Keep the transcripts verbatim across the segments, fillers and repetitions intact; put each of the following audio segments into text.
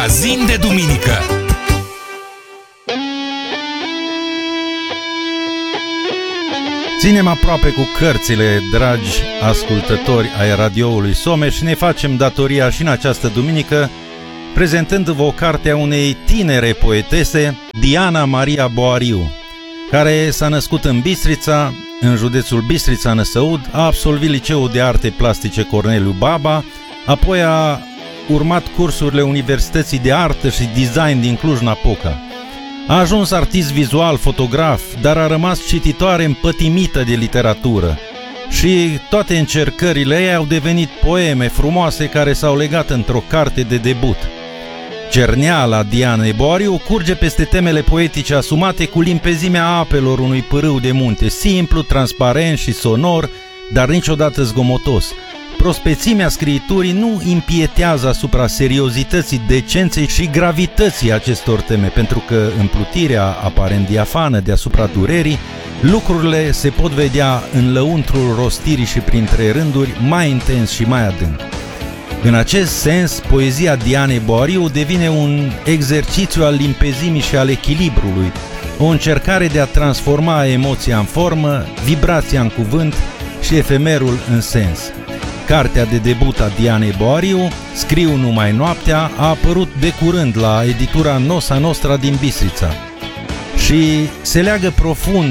Magazin de duminică. Ținem aproape cu cărțile, dragi ascultători ai radioului Someș, și ne facem datoria și în această duminică prezentându-vă o carte a unei tinere poetese, Diana Maria Boariu, care s-a născut în Bistrița, în județul Bistrița Năsăud, a absolvit Liceul de Arte Plastice Corneliu Baba, apoi a urmat cursurile Universității de Artă și Design din Cluj-Napoca. A ajuns artist vizual, fotograf, dar a rămas cititoare împătimită de literatură și toate încercările ei au devenit poeme frumoase care s-au legat într-o carte de debut. Cerneala Dianei Boariu curge peste temele poetice asumate cu limpezimea apelor unui pârâu de munte, simplu, transparent și sonor, dar niciodată zgomotos. Prospețimea scriiturii nu impietează asupra seriozității, decenței și gravității acestor teme, pentru că în plutirea aparent diafană deasupra durerii, lucrurile se pot vedea în lăuntrul rostirii și printre rânduri mai intens și mai adânc. În acest sens, poezia Dianei Boariu devine un exercițiu al limpezimii și al echilibrului, o încercare de a transforma emoția în formă, vibrația în cuvânt și efemerul în sens. Cartea de debut a Dianei Boariu, Scriu numai noaptea, a apărut de curând la editura Nosa Nostra din Bistrița și se leagă profund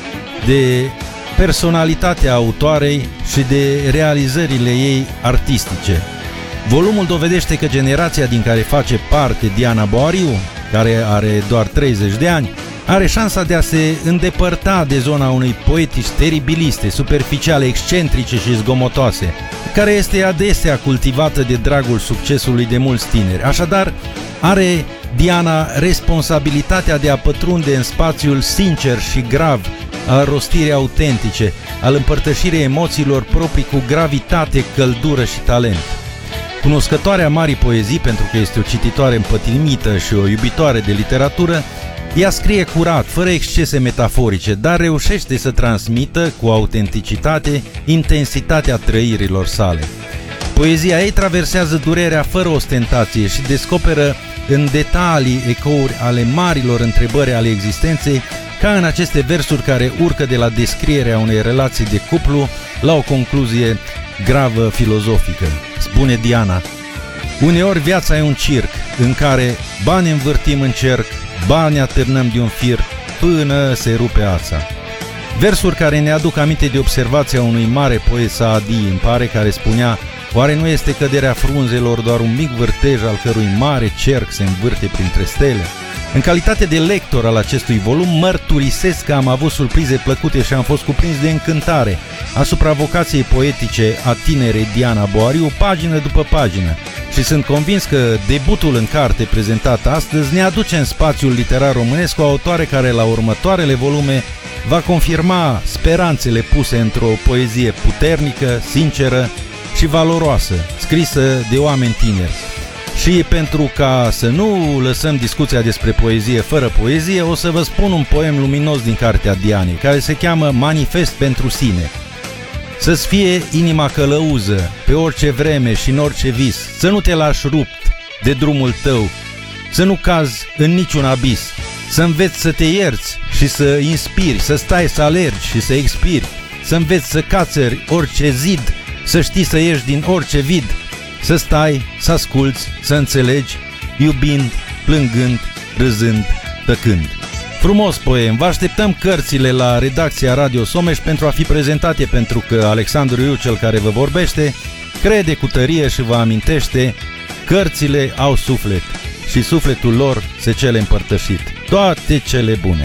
de personalitatea autoarei și de realizările ei artistice. Volumul dovedește că generația din care face parte Diana Boariu, care are doar treizeci de ani, are șansa de a se îndepărta de zona unei poetici teribiliste, superficiale, excentrice și zgomotoase, care este adesea cultivată de dragul succesului de mulți tineri. Așadar, are Diana responsabilitatea de a pătrunde în spațiul sincer și grav al rostirii autentice, al împărtășirii emoțiilor proprii cu gravitate, căldură și talent. Cunoscătoarea marii poezii, pentru că este o cititoare împătimită și o iubitoare de literatură, ea scrie curat, fără excese metaforice, dar reușește să transmită cu autenticitate intensitatea trăirilor sale. Poezia ei traversează durerea fără ostentație și descoperă în detalii ecouri ale marilor întrebări ale existenței, ca în aceste versuri care urcă de la descrierea unei relații de cuplu la o concluzie gravă filozofică. Spune Diana: uneori viața e un circ în care bani învârtim în cerc, bani atârnăm de un fir până se rupe ața. Versuri care ne aduc aminte de observația unui mare poet Saadi, îmi pare, care spunea: oare nu este căderea frunzelor doar un mic vârtej al cărui mare cerc se învârte printre stele? În calitate de lector al acestui volum, mărturisesc că am avut surprize plăcute și am fost cuprins de încântare asupra vocației poetice a tinerei Diana Boariu, pagină după pagină, și sunt convins că debutul în carte prezentat astăzi ne aduce în spațiul literar românesc o autoare care la următoarele volume va confirma speranțele puse într-o poezie puternică, sinceră și valoroasă, scrisă de oameni tineri. Și pentru ca să nu lăsăm discuția despre poezie fără poezie, o să vă spun un poem luminos din cartea Dianei, care se cheamă Manifest pentru sine. Să-ți fie inima călăuză pe orice vreme și în orice vis, să nu te lași rupt de drumul tău, să nu cazi în niciun abis, să înveți să te ierți și să inspiri, să stai să alergi și să expiri, să înveți să cațări orice zid, să știi să ieși din orice vid, să stai, să asculți, să înțelegi, iubind, plângând, râzând, tăcând. Frumos poem, vă așteptăm cărțile la redacția Radio Someș pentru a fi prezentate, pentru că Alexandru Iu, cel care vă vorbește, crede cu tărie și vă amintește: cărțile au suflet și sufletul lor se cele împărtășit. Toate cele bune!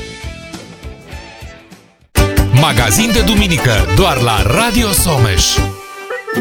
Magazin de duminică doar la Radio Someș.